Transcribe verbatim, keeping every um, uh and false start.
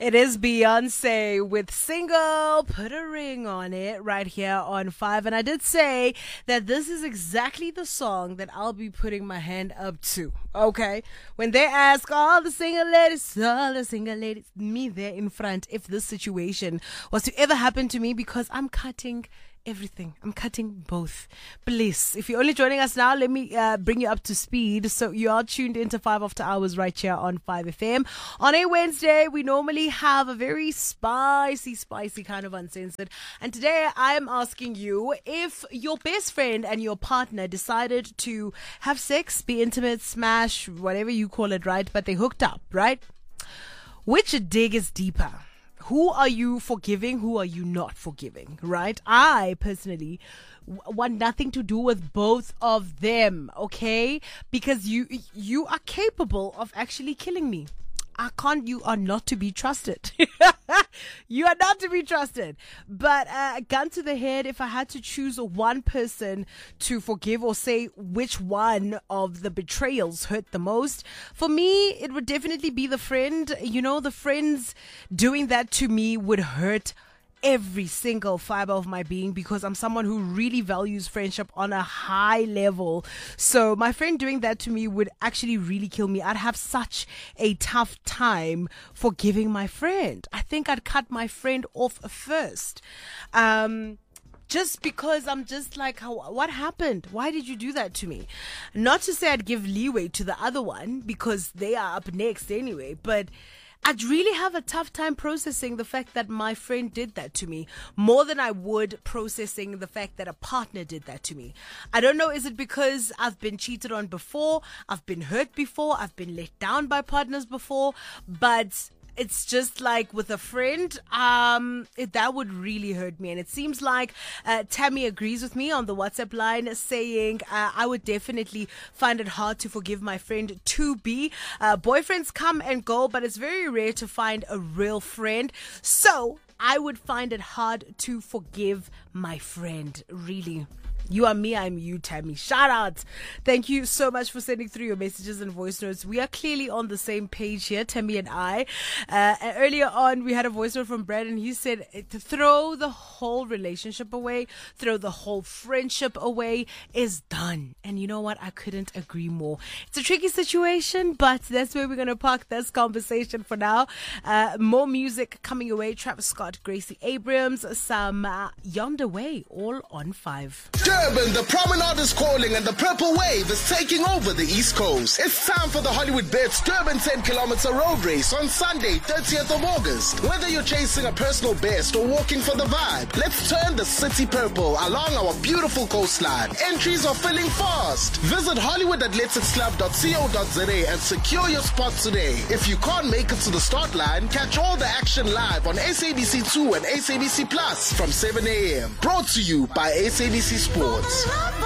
It is Beyonce with Single, Put a Ring on It, right here on five. And I did say that this is exactly the song that I'll be putting my hand up to, okay? When they ask all the single ladies, all the single ladies, me there in front, if this situation was to ever happen to me, because I'm cutting everything. I'm cutting both. Please, if you're only joining us now, let me uh, bring you up to speed. So you are tuned into five After Hours right here on five F M. On a Wednesday, we normally have a very spicy, spicy kind of uncensored. And today I am asking you, if your best friend and your partner decided to have sex, be intimate, smash, whatever you call it, right? But they hooked up, right? Which dig is deeper? Who are you forgiving? Who are you not forgiving? Right? I personally w- want nothing to do with both of them. Okay? Because you you are capable of actually killing me. I can't, you are not to be trusted. You are not to be trusted. But uh, gun to the head, if I had to choose one person to forgive, or say which one of the betrayals hurt the most, for me, it would definitely be the friend. You know, the friends doing that to me would hurt every single fiber of my being, because I'm someone who really values friendship on a high level. So my friend doing that to me would actually really kill me. I'd have such a tough time forgiving my friend. I think I'd cut my friend off first. Um, Just because I'm just like, how, what happened? Why did you do that to me? Not to say I'd give leeway to the other one, because they are up next anyway, but I'd really have a tough time processing the fact that my friend did that to me, more than I would processing the fact that a partner did that to me. I don't know, is it because I've been cheated on before, I've been hurt before, I've been let down by partners before, but it's just like with a friend, um, it, that would really hurt me. And it seems like uh, Tammy agrees with me on the WhatsApp line, saying uh, I would definitely find it hard to forgive my friend to be. Uh, boyfriends come and go, but it's very rare to find a real friend. So I would find it hard to forgive my friend, really. You are me, I'm you, Tammy. Shout out. Thank you so much for sending through your messages and voice notes. We are clearly on the same page here, Tammy and I. Uh, and earlier on, we had a voice note from Brandon. He said, to throw the whole relationship away, throw the whole friendship away is done. And you know what? I couldn't agree more. It's a tricky situation, but that's where we're going to park this conversation for now. Uh, more music coming away. Travis Scott, Gracie Abrams, some uh, Yonder Way, all on five. Durban, the promenade is calling and the purple wave is taking over the East Coast. It's time for the Hollywood Bets Durban ten kilometer road race on Sunday, thirtieth of August. Whether you're chasing a personal best or walking for the vibe, let's turn the city purple along our beautiful coastline. Entries are filling fast. Visit hollywood athletics club dot co dot za and secure your spot today. If you can't make it to the start line, catch all the action live on S A B C two and S A B C Plus from seven a.m. Brought to you by S A B C Sports.